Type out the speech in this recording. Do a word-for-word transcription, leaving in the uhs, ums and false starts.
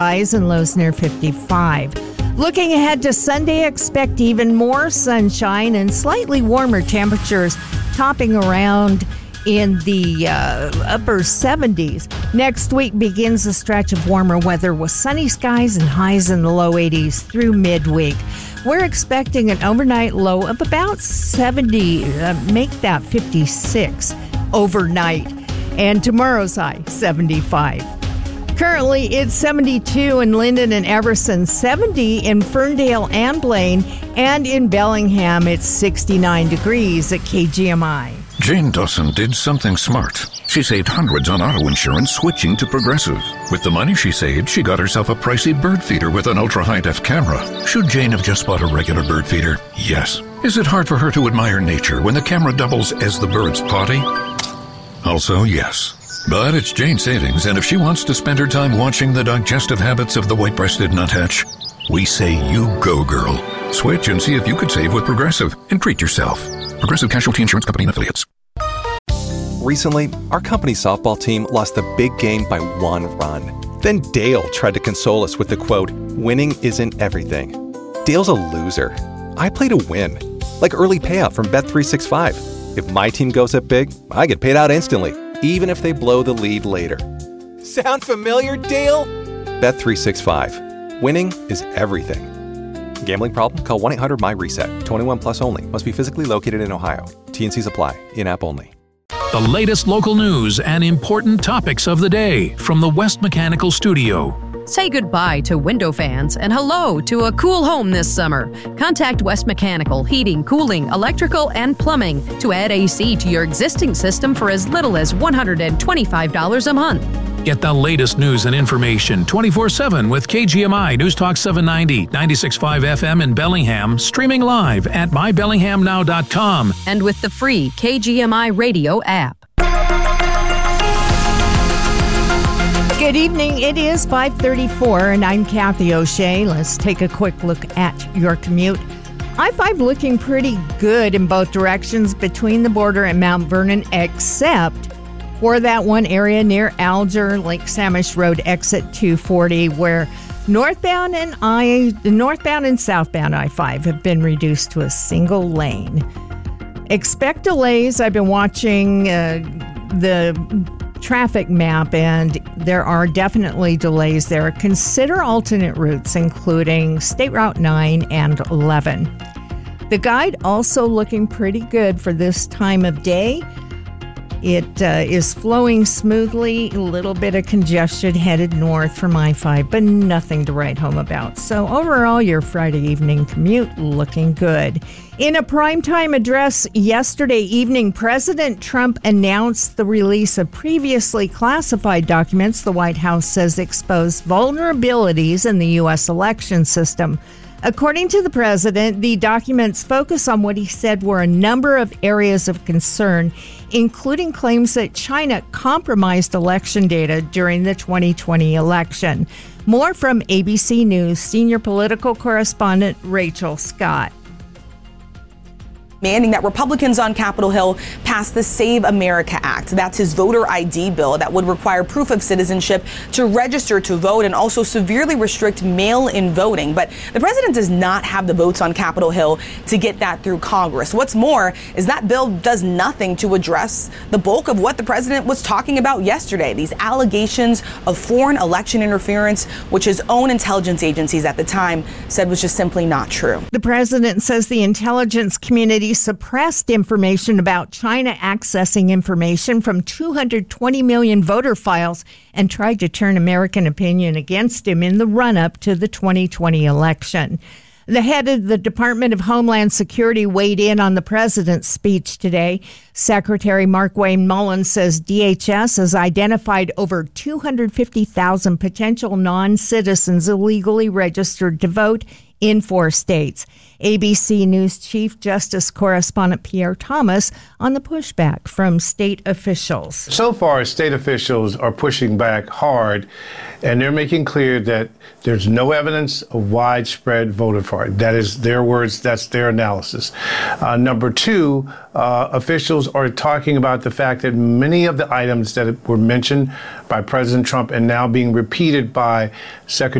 skies and lows near fifty-five. Looking ahead to Sunday, expect even more sunshine and slightly warmer temperatures, topping around in the uh, upper seventies. Next week begins a stretch of warmer weather with sunny skies and highs in the low eighties through midweek. We're expecting an overnight low of about seventy, uh, make that fifty-six overnight. And tomorrow's high, seventy-five. Currently, it's seventy-two in Linden and Everson, seventy in Ferndale and Blaine, and in Bellingham, it's sixty-nine degrees at K G M I. Jane Dawson did something smart. She saved hundreds on auto insurance switching to Progressive. With the money she saved, she got herself a pricey bird feeder with an ultra-high-def camera. Should Jane have just bought a regular bird feeder? Yes. Is it hard for her to admire nature when the camera doubles as the bird's potty? Also, yes. But it's Jane's savings, and if she wants to spend her time watching the digestive habits of the white-breasted nuthatch, we say you go, girl. Switch and see if you could save with Progressive and treat yourself. Progressive Casualty Insurance Company and Affiliates. Recently, our company softball team lost the big game by one run. Then Dale tried to console us with the quote, "Winning isn't everything." Dale's a loser. I play to win. Like early payout from Bet three sixty-five. If my team goes up big, I get paid out instantly, even if they blow the lead later. Sound familiar, Dale? Bet three sixty-five. Winning is everything. Gambling problem? Call one eight hundred M Y reset. twenty-one plus only. Must be physically located in Ohio. T N Cs apply. In-app only. The latest local news and important topics of the day from the West Mechanical Studio. Say goodbye to window fans and hello to a cool home this summer. Contact West Mechanical Heating, Cooling, Electrical, and Plumbing to add A C to your existing system for as little as one hundred twenty-five dollars a month. Get the latest news and information twenty-four seven with K G M I News Talk seven ninety, ninety-six point five F M in Bellingham, streaming live at my bellingham now dot com. And with the free K G M I radio app. Good evening. It is five thirty-four, and I'm Kathy O'Shea. Let's take a quick look at your commute. I five looking pretty good in both directions between the border and Mount Vernon, except for that one area near Alger, Lake Samish Road, exit two forty, where northbound and I, northbound and southbound I five have been reduced to a single lane. Expect delays. I've been watching uh, the traffic map, and there are definitely delays there. Consider alternate routes, including State Route nine and eleven. The guide also looking pretty good for this time of day. It uh, is flowing smoothly, a little bit of congestion headed north from I five, but nothing to write home about. So overall, your Friday evening commute looking good. In a primetime address yesterday evening, President Trump announced the release of previously classified documents the White House says exposed vulnerabilities in the U S election system. According to the president, the documents focus on what he said were a number of areas of concern, including claims that China compromised election data during the twenty twenty election. More from A B C News senior political correspondent Rachel Scott. Demanding that Republicans on Capitol Hill pass the Save America Act. That's his voter I D bill that would require proof of citizenship to register to vote and also severely restrict mail-in voting. But the president does not have the votes on Capitol Hill to get that through Congress. What's more is that bill does nothing to address the bulk of what the president was talking about yesterday, these allegations of foreign election interference, which his own intelligence agencies at the time said was just simply not true. The president says the intelligence community suppressed information about China accessing information from two hundred twenty million voter files and tried to turn American opinion against him in the run-up to the twenty twenty election. The head of the Department of Homeland Security weighed in on the president's speech today. Secretary Markwayne Mullins says D H S has identified over two hundred fifty thousand potential non-citizens illegally registered to vote in four states. A B C News Chief Justice Correspondent Pierre Thomas on the pushback from state officials. So far, state officials are pushing back hard, and they're making clear that there's no evidence of widespread voter fraud. That is their words. That's their analysis. Uh, number two, uh, officials are talking about the fact that many of the items that were mentioned by President Trump and now being repeated by Secretary